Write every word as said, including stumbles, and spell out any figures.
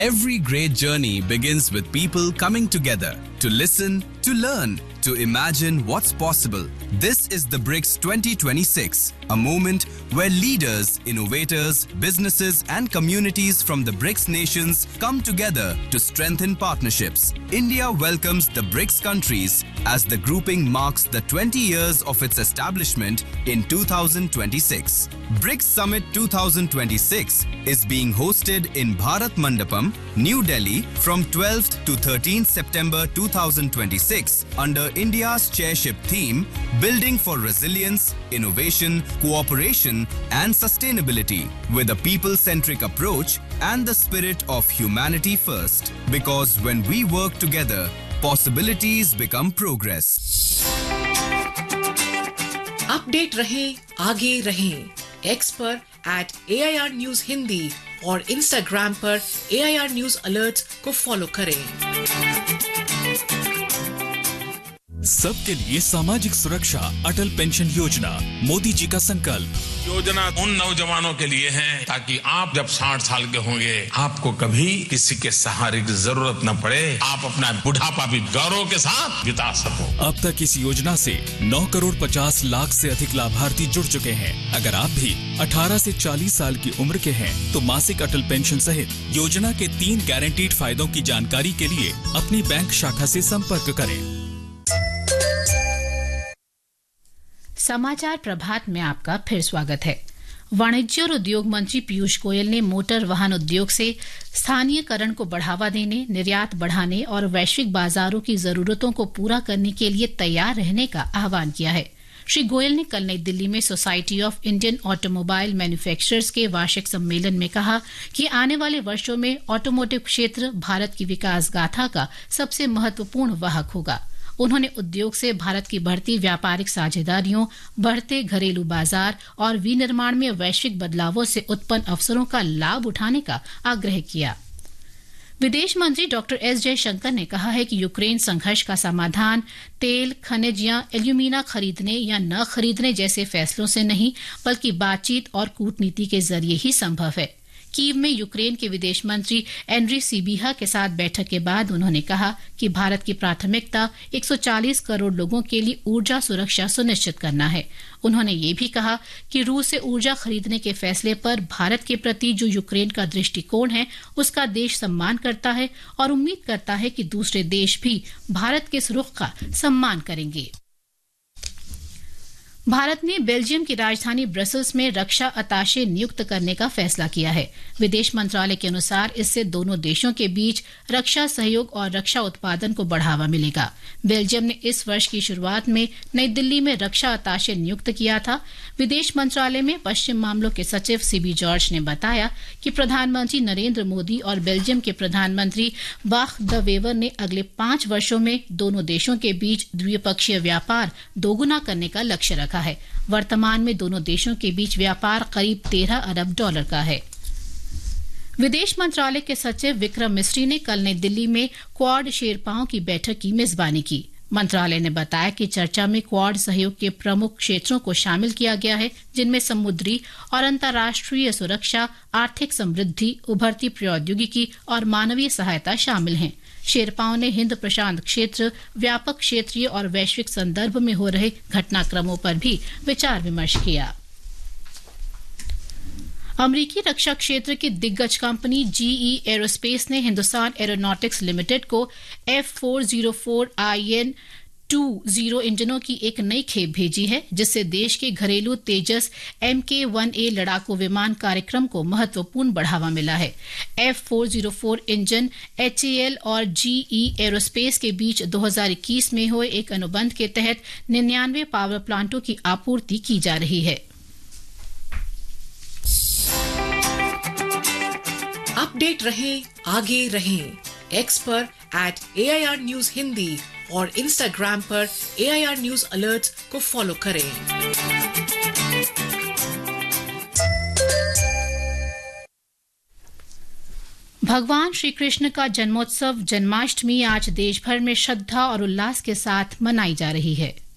Every great journey begins with people coming together to listen, to learn, to imagine what's possible. This is the BRICS twenty twenty-six, a moment where leaders, innovators, businesses and communities from the BRICS nations come together to strengthen partnerships. India welcomes the BRICS countries as the grouping marks the twenty years of its establishment in two thousand twenty-six. BRICS Summit twenty twenty-six is being hosted in Bharat Mandapam, New Delhi from twelfth to thirteenth September two thousand twenty-six under India's chairship theme Building for Resilience, Innovation, Cooperation and Sustainability with a people-centric approach and the spirit of humanity first. Because when we work together, possibilities become progress. Update रहें, आगे रहें। X पर eight A I R news Hindi और Instagram पर ए I R news alerts को follow करें। सबके लिए सामाजिक सुरक्षा अटल पेंशन योजना, मोदी जी का संकल्प। योजना उन नौजवानों के लिए है ताकि आप जब साठ साल के होंगे आपको कभी किसी के सहारे की जरूरत न पड़े, आप अपना बुढ़ापा भी गौरव के साथ बिता सको। अब तक इस योजना से नौ करोड़ पचास लाख से अधिक लाभार्थी जुड़ चुके हैं। अगर आप भी अठारह से चालीस साल की उम्र के हैं तो मासिक अटल पेंशन सहित योजना के तीन गारंटीड फायदों की जानकारी के लिए अपनी बैंक शाखा से संपर्क करें। समाचार प्रभात में आपका फिर स्वागत है। वाणिज्य और उद्योग मंत्री पीयूष गोयल ने मोटर वाहन उद्योग से स्थानीयकरण को बढ़ावा देने, निर्यात बढ़ाने और वैश्विक बाजारों की जरूरतों को पूरा करने के लिए तैयार रहने का आह्वान किया है। श्री गोयल ने कल नई दिल्ली में society of Indian automobile manufacturers के वार्षिक सम्मेलन में कहा कि आने वाले वर्षों में ऑटोमोटिव क्षेत्र भारत की विकास गाथा का सबसे महत्वपूर्ण वाहक होगा। उन्होंने उद्योग से भारत की बढ़ती व्यापारिक साझेदारियों, बढ़ते घरेलू बाजार और विनिर्माण में वैश्विक बदलावों से उत्पन्न अवसरों का लाभ उठाने का आग्रह किया। विदेश मंत्री डॉक्टर एस जयशंकर ने कहा है कि यूक्रेन संघर्ष का समाधान तेल, खनिज या एल्यूमिना खरीदने या न खरीदने जैसे फैसलों से नहीं, बल्कि बातचीत और कूटनीति के जरिए ही संभव है। कीव में यूक्रेन के विदेश मंत्री एंड्री सिबिहा के साथ बैठक के बाद उन्होंने कहा कि भारत की प्राथमिकता एक सौ चालीस करोड़ लोगों के लिए ऊर्जा सुरक्षा सुनिश्चित करना है। उन्होंने ये भी कहा कि रूस से ऊर्जा खरीदने के फैसले पर भारत के प्रति जो यूक्रेन का दृष्टिकोण है उसका देश सम्मान करता है और उम्मीद करता है कि दूसरे देश भी भारत के इस रुख का सम्मान करेंगे। भारत ने बेल्जियम की राजधानी ब्रसल्स में रक्षा अताशे नियुक्त करने का फैसला किया है। विदेश मंत्रालय के अनुसार इससे दोनों देशों के बीच रक्षा सहयोग और रक्षा उत्पादन को बढ़ावा मिलेगा। बेल्जियम ने इस वर्ष की शुरुआत में नई दिल्ली में रक्षा अताशे नियुक्त किया था। विदेश मंत्रालय में पश्चिम मामलों के सचिव सीबी जॉर्ज ने बताया कि प्रधानमंत्री नरेंद्र मोदी और बेल्जियम के प्रधानमंत्री वाख द वेवर ने अगले पांच वर्षों में दोनों देशों के बीच द्विपक्षीय व्यापार दोगुना करने का लक्ष्य रखा है। वर्तमान में दोनों देशों के बीच व्यापार करीब तेरह अरब डॉलर का है। विदेश मंत्रालय के सचिव विक्रम मिस्री ने कल नई दिल्ली में क्वाड शेरपाओं की बैठक की मेजबानी की। मंत्रालय ने बताया कि चर्चा में क्वाड सहयोग के प्रमुख क्षेत्रों को शामिल किया गया है, जिनमें समुद्री और अंतर्राष्ट्रीय सुरक्षा, आर्थिक समृद्धि, उभरती प्रौद्योगिकी और मानवीय सहायता शामिल हैं। शेरपाओं ने हिंद प्रशांत क्षेत्र, व्यापक क्षेत्रीय और वैश्विक संदर्भ में हो रहे घटनाक्रमों पर भी विचार विमर्श किया। अमेरिकी रक्षा क्षेत्र की दिग्गज कंपनी जीई एरोस्पेस ने हिंदुस्तान एरोनॉटिक्स लिमिटेड को F four zero four I N to zero इंजनों की एक नई खेप भेजी है, जिससे देश के घरेलू तेजस एम के वन ए लड़ाकू विमान कार्यक्रम को महत्वपूर्ण बढ़ावा मिला है। F four zero four engine H A L और जीई एरोस्पेस के बीच दो हज़ार इक्कीस में हुए एक अनुबंध के तहत निन्यानवे पावर प्लांटों की आपूर्ति की जा रही है। अपडेट रहें, आगे रहें। एक्स पर eight A I R news Hindi और इंस्टाग्राम पर ए आई आर न्यूज अलर्ट्स को फॉलो करें। भगवान श्री कृष्ण का जन्मोत्सव जन्माष्टमी आज देश भर में श्रद्धा और उल्लास के साथ मनाई जा रही है।